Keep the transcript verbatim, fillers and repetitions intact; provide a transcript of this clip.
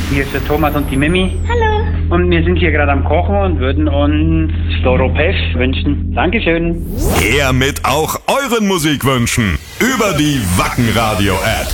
Hier ist der Thomas und die Mimi. Hallo. Und wir sind hier gerade am Kochen und würden uns Storo Pesch wünschen. Dankeschön. Her mit auch euren Musikwünschen über die Wacken Radio App.